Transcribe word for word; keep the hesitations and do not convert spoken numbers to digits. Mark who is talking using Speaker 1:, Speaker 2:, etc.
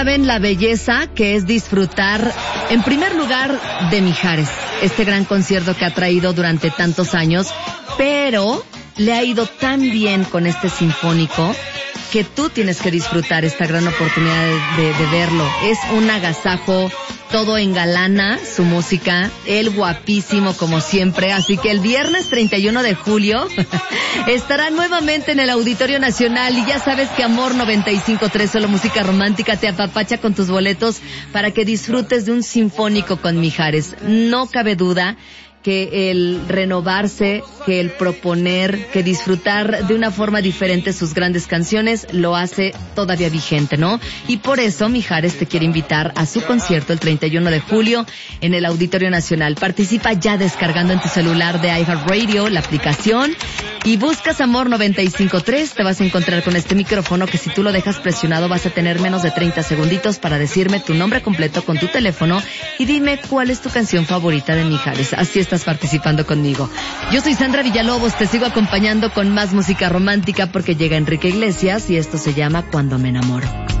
Speaker 1: Saben la belleza que es disfrutar, en primer lugar, de Mijares, este gran concierto que ha traído durante tantos años, pero le ha ido tan bien con este sinfónico que tú tienes que disfrutar esta gran oportunidad de, de, de verlo. Es un agasajo, todo engalana su música, él guapísimo como siempre, así que el viernes treinta y uno de julio estará nuevamente en el Auditorio Nacional y ya sabes que Amor noventa y cinco punto tres, solo música romántica, te apapacha con tus boletos para que disfrutes de un sinfónico con Mijares. No cabe duda que el renovarse, que el proponer, que disfrutar de una forma diferente sus grandes canciones lo hace todavía vigente, ¿no? Y por eso Mijares te quiere invitar a su concierto el treinta y uno de julio en el Auditorio Nacional. Participa ya descargando en tu celular de iHeartRadio la aplicación y buscas Amor noventa y cinco punto tres. Te vas a encontrar con este micrófono que si tú lo dejas presionado vas a tener menos de treinta segunditos para decirme tu nombre completo con tu teléfono y dime cuál es tu canción favorita de Mijares. Así es. Estás participando conmigo. Yo soy Sandra Villalobos, te sigo acompañando con más música romántica porque llega Enrique Iglesias y esto se llama Cuando me enamoro.